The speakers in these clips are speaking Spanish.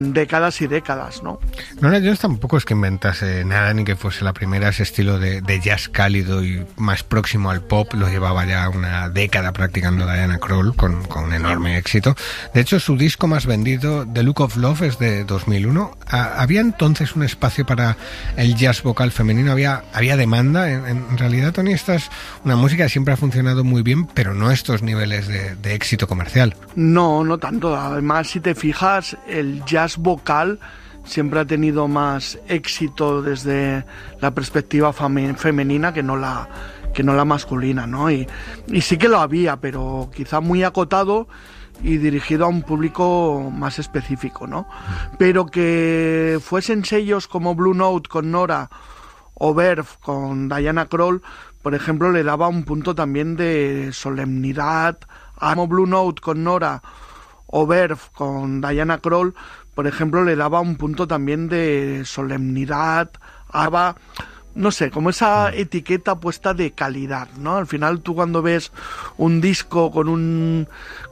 décadas y décadas, ¿no? Nora Jones tampoco es que inventase nada ni que fuese la primera. Ese estilo de jazz cálido y más próximo al pop lo llevaba ya una década practicando Diana Krall con enorme éxito. De hecho, su disco más vendido, The Look of Love, es de 2001. ¿Había entonces un espacio para el jazz vocal femenino? ¿Había demanda? En realidad, Tony, esta es una música que siempre ha funcionado muy bien, pero no estos niveles de éxito comercial. No tanto. Además, si te fijas, el jazz vocal siempre ha tenido más éxito desde la perspectiva femenina que no la masculina, ¿no? Y sí que lo había, pero quizá muy acotado y dirigido a un público más específico, ¿no? Pero que fuesen sellos como Blue Note con Nora o Verve con Diana Krall, por ejemplo, le daba un punto también de solemnidad. Como Blue Note con Nora o Verve con Diana Krall, por ejemplo, le daba un punto también de solemnidad, no sé, como esa etiqueta puesta de calidad, ¿no? Al final tú cuando ves un disco con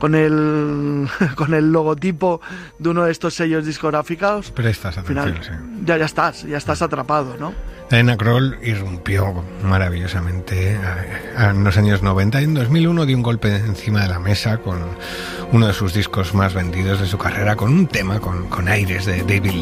el logotipo de uno de estos sellos discográficos, prestas atención, al final, ya estás atrapado, ¿no? Diana Krall irrumpió maravillosamente en los años 90 y en 2001 dio un golpe encima de la mesa con uno de sus discos más vendidos de su carrera, con un tema con aires de David Lee.